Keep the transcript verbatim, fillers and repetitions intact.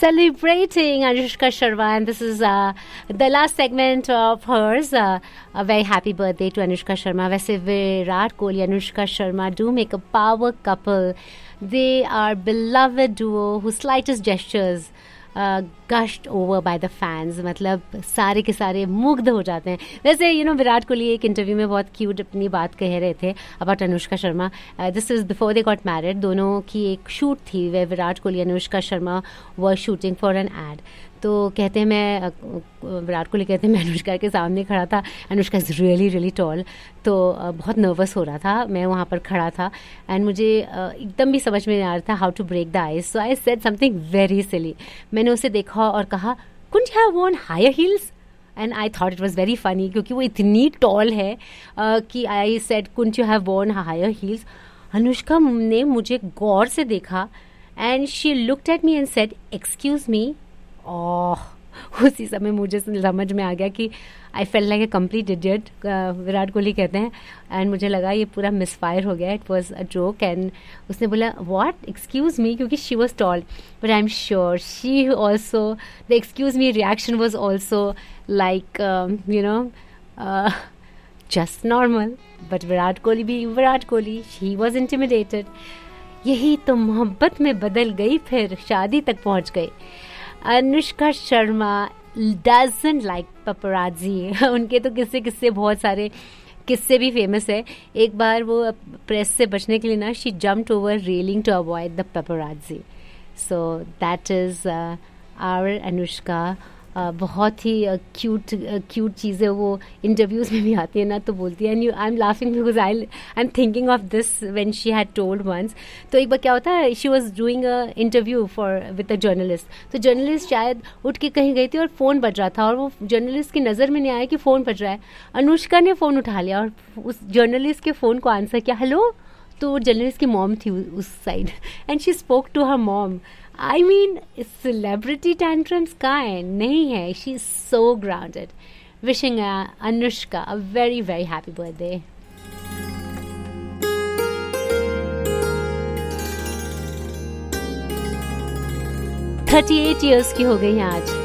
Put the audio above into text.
celebrating Anushka Sharma, and this is uh, the last segment of hers. Uh, a very happy birthday to Anushka Sharma. वैसे Virat Kohli, Anushka Sharma do make a power couple. They are beloved duo whose slightest gestures uh, gushed over by the fans. मतलब सारे के सारे मुग्ध हो जाते हैं. वैसे यू नो विराट कोहली एक इंटरव्यू में बहुत क्यूट अपनी बात कह रहे थे about Anushka Sharma. This is before they got married. दोनों की एक शूट थी वे Virat Kohli Anushka Sharma were shooting for an add. तो कहते हैं मैं विराट कोहली कहते हैं मैं अनुष्का के सामने खड़ा था. Anushka is really really toll. तो बहुत नर्वस हो रहा था. मैं वहाँ पर खड़ा था एंड मुझे एकदम भी समझ में नहीं आ रहा था how to break the ice. So I said something very silly. मैंने उसे देखा और कहा कुंट you have वर्न higher heels. And I thought it was very funny क्योंकि वो इतनी टॉल है uh, कि I said कुंट you have वर्न higher heels. Anushka ने मुझे गौर से देखा and she looked at me and said excuse me. ओह उसी समय मुझे समझ में आ गया कि आई fail like A complete idiot. Virat Kohli कहते हैं एंड मुझे लगा ये पूरा मिसफायर हो गया. It was a joke. And उसने बोला व्हाट एक्सक्यूज मी क्योंकि she was tall. But I am sure she also the excuse me reaction was also like you know just normal. But Virat Kohli भी Virat Kohli. She was intimidated. यही तो मोहब्बत में बदल गई फिर शादी तक पहुंच गई. Anushka Sharma doesn't like पपराजी. उनके तो किस्से किस्से बहुत सारे किस्से भी फेमस है. एक बार वो प्रेस से बचने के लिए ना she jumped over railing to avoid the पपराजी. So that is our Anushka. Uh, बहुत ही क्यूट क्यूट चीज़ें वो इंटरव्यूज़ में भी आती है ना तो बोलती है. And you I am laughing because I I am thinking of this when she had told once. तो एक बार क्या होता है she was doing a interview for with a journalist. तो जर्नलिस्ट शायद उठ के कहीं गई थी और फ़ोन बज रहा था और वो जर्नलिस्ट की नज़र में नहीं आया कि फ़ोन बज रहा है. अनुष्का ने फ़ोन उठा लिया और उस जर्नलिस्ट के फ़ोन को आंसर किया हेलो. तो जर्नलिस्ट की मॉम थी उस side and she spoke to her mom. I mean, celebrity tantrums kind nahi hai. She's so grounded. Wishing uh, Anushka a very very happy birthday. thirty-eight years की हो गई हैं आज.